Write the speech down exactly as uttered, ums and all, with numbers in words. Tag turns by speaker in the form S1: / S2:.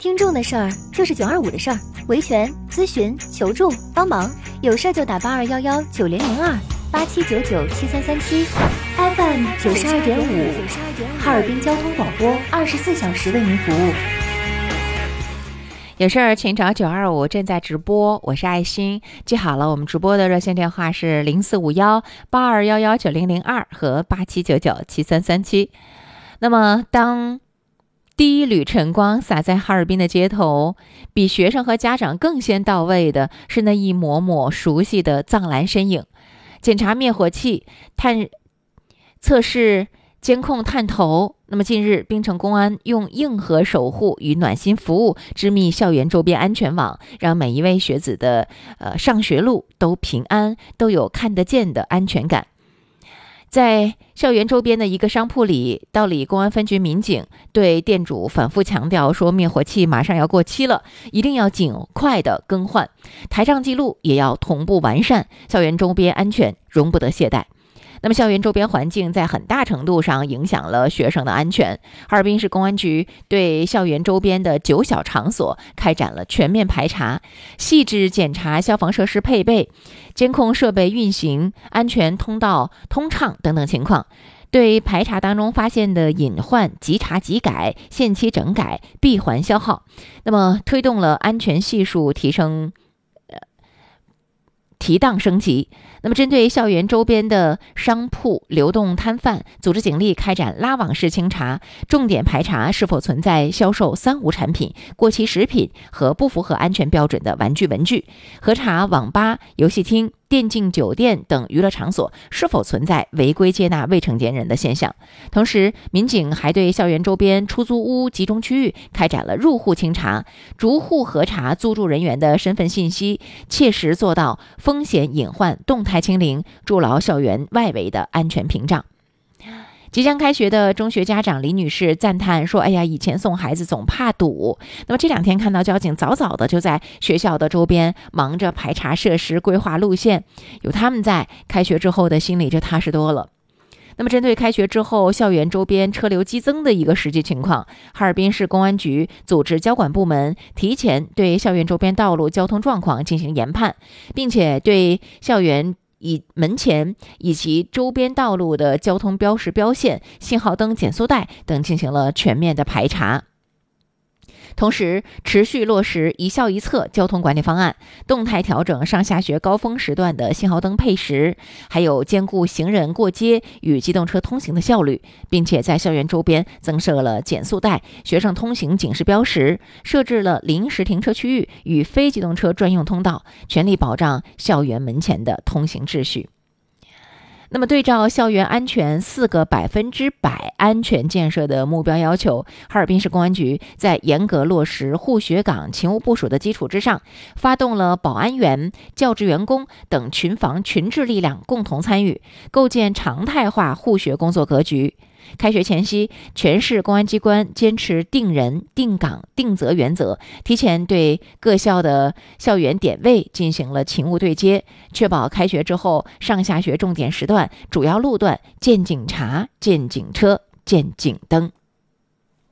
S1: 听众的事儿就是九二五的事儿，维权、咨询、求助、帮忙，有事就打八二幺幺九零零二八七九九七三三七 ，F M 九十二点五，哈尔滨交通广播，二十四小时为您服务。
S2: 有事儿请找九二五，正在直播，我是爱心。记好了，我们直播的热线电话是零四五幺八二幺幺九零零二和八七九九七三三七。那么，当第一缕晨光洒在哈尔滨的街头，比学生和家长更先到位的是那一抹抹熟悉的藏蓝身影。检查灭火器，探测试监控探头。那么近日，槟城公安用硬核守护与暖心服务织密校园周边安全网，让每一位学子的呃上学路都平安，都有看得见的安全感。在校园周边的一个商铺里，道里公安分局民警对店主反复强调说，灭火器马上要过期了，一定要尽快的更换，台账记录也要同步完善，校园周边安全容不得懈怠。那么校园周边环境在很大程度上影响了学生的安全。哈尔滨市公安局对校园周边的九小场所开展了全面排查，细致检查消防设施配备、监控设备运行、安全通道通畅等等情况。对排查当中发现的隐患即查即改，限期整改，闭环消耗，那么推动了安全系数提升呃提档升级。那么针对校园周边的商铺、流动摊贩，组织警力开展拉网式清查，重点排查是否存在销售三无产品、过期食品和不符合安全标准的玩具文具，核查网吧、游戏厅、电竞酒店等娱乐场所是否存在违规接纳未成年人的现象。同时，民警还对校园周边出租屋集中区域开展了入户清查，逐户核查租住人员的身份信息，切实做到风险隐患动态清零，筑牢校园外围的安全屏障。即将开学的中学家长李女士赞叹说，哎呀，以前送孩子总怕堵，那么这两天看到交警早早的就在学校的周边忙着排查设施、规划路线，有他们在，开学之后的心里就踏实多了。那么针对开学之后校园周边车流激增的一个实际情况，哈尔滨市公安局组织交管部门提前对校园周边道路交通状况进行研判，并且对校园以门前以及周边道路的交通标识标线、信号灯、减速带等进行了全面的排查。同时，持续落实一校一策交通管理方案，动态调整上下学高峰时段的信号灯配时，还有兼顾行人过街与机动车通行的效率，并且在校园周边增设了减速带、学生通行警示标识，设置了临时停车区域与非机动车专用通道，全力保障校园门前的通行秩序。那么对照校园安全四个百分之百安全建设的目标要求，哈尔滨市公安局在严格落实护学岗勤务部署的基础之上，发动了保安员、教职员工等群防群治力量共同参与，构建常态化护学工作格局。开学前夕，全市公安机关坚持定人、定岗、定责原则，提前对各校的校园点位进行了勤务对接，确保开学之后上下学重点时段、主要路段见警察、见警车、见警灯。